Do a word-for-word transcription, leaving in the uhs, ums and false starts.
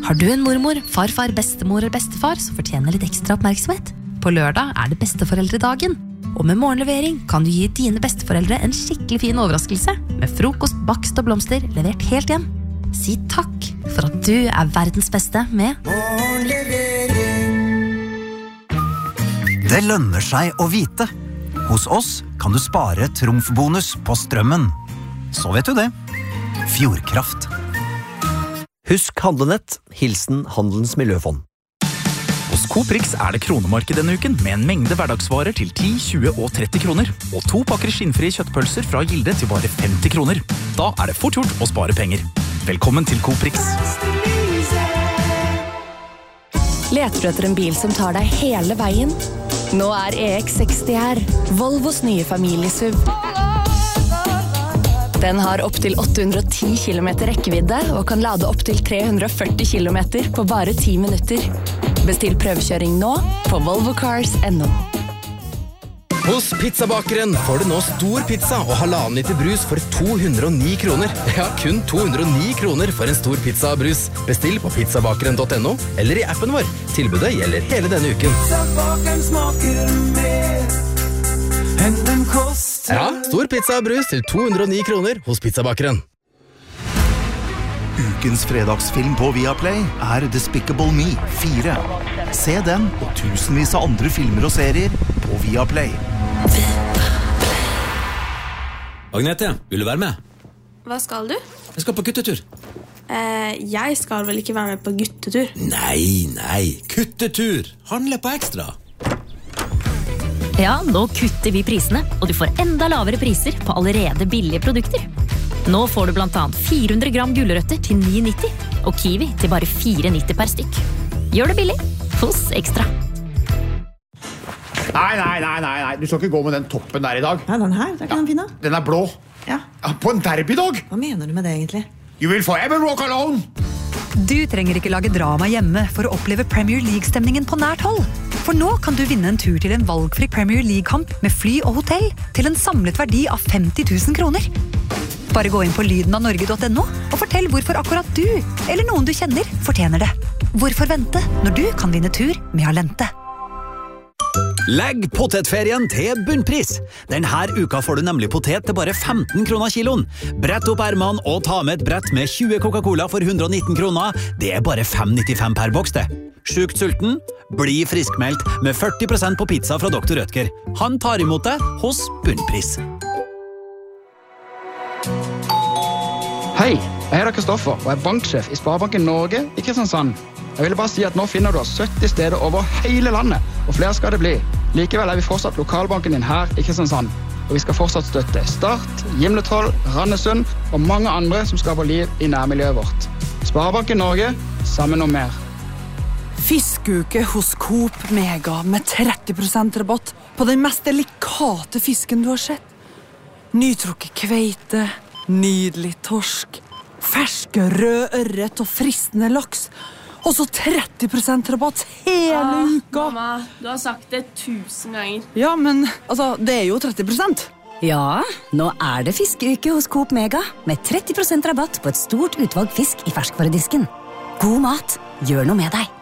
Har du en mormor, farfar, bestemor eller bestefar som fortjener litt ekstra oppmerksomhet? På lørdag er det besteforeldredagen. Og med morgenlevering kan du gi dine besteforeldre en skikkelig fin overraskelse med frokost, bakst og blomster levert helt hjem. Si takk for at du er verdens beste med morgenlevering. Det lønner seg å vite. Hos oss kan du spare trumfbonus på strømmen. Så vet du det. Fjordkraft. Husk handlenett, hilsen Handelens Miljøfond. Hos Coprix er det kronemarked denne uken med en mengde hverdagsvarer til ti, tjue og tretti kroner. Og to pakker skinnfrie kjøttpølser fra Gilde til bare femti kroner. Da er det fort gjort å spare penger. Velkommen til Coprix. Leter du etter en bil som tar deg hele veien? Nå er E X seksti her, Volvos nye familiesuv. Den har opp til åtte hundre og ti kilometer rekkevidde og kan lade opp til tre hundre og førti kilometer på bare ti minutter. Bestill prøvekjøring nå på volvo cars punktum no. Hos Pizzabakeren får du nå stor pizza og halvannen liter brus for to hundre og ni kroner. Ja, kun to hundre og ni kroner for en stor pizza og brus. Bestill på pizzabakeren punktum no eller i appen vår. Tilbudet gjelder hele denne uken. Pizzabakeren smaker mer enn den koster. Ja, stor pizza og brus til to hundre og ni kroner hos Pizzabakeren. Ukens fredagsfilm på Viaplay er Despicable Me fire. Se den og tusenvis av andre filmer og serier på Viaplay. Agnete, vil du være med? Hva skal du? Jeg skal på guttetur. Eh, jeg skal vel ikke være med på guttetur? Nei, nei, kuttetur. Handle på ekstra. Ja, nå kutter vi prisene, og du får enda lavere priser på allerede billige produkter. Nå får du blant annet fire hundre gram gulrøtter til ni nitti, og kiwi til bare fire nitti per stykk. Gjør det billig hos Ekstra. Nei, nei, nei, nei, nei, du skal ikke gå med den toppen der i dag. Nei, den her, det er ikke den fin da. Den er blå. Ja. Ja, på en derbydag. Hva mener du med det egentlig? You will forever walk alone. Du trenger ikke lage drama hjemme for å oppleve Premier League-stemningen på nært hold. For nå kan du vinne en tur til en valgfri Premier League-kamp med fly og hotell til en samlet verdi av femti tusen kroner. Bare gå inn på lyden av norge punktum no og fortell hvorfor akkurat du, eller noen du kjenner, fortjener det. Hvorfor vente når du kan vinne tur med Alente? Legg potetferien til bunnpris. Denne uka får du nemlig potet til bare femten kroner kiloen. Brett opp ermene og ta med et brett med tjue Coca-Cola for hundre og nitten kroner. Det er bare fem nittifem per boks det. Sjukt sulten? Bli friskmeldt med førti prosent på pizza fra doktor Rødtger. Han tar imot deg hos bunnpris. Hei, jeg heter Kristoffer og er banksjef i Sparebanken Norge i Kristiansand. Jeg ville bare si at nå finner du oss sytti steder over hele landet, og flere skal det bli. Likevel er vi fortsatt lokalbanken din her i Kristiansand, og vi skal fortsatt støtte Start, Gimletroll, Randesund og mange andre som skaper liv i nærmiljøet vårt. Sparebanken Norge, sammen om mer. Fiskeuke hos Coop Mega med tretti prosent rabatt på den mest delikate fisken du har sett. Nytrukket kveite, nydelig torsk, ferske rød ørret og fristende laks. Og så tretti prosent rabatt hele ah, uka. Mamma, du har sagt det tusen ganger. Ja, men altså, det er jo tretti prosent. Ja, nå er det fiskeuke hos Coop Mega med tretti prosent rabatt på et stort utvalg fisk i ferskvaredisken. God mat, gjør noe med deg.